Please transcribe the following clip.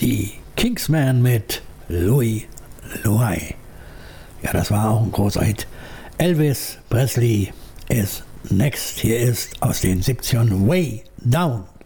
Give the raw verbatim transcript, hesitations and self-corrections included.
die Kingsmen mit Louie Louie. Ja, das war auch ein großer Hit. Elvis Presley ist next. Hier ist aus den siebzigern Way Down.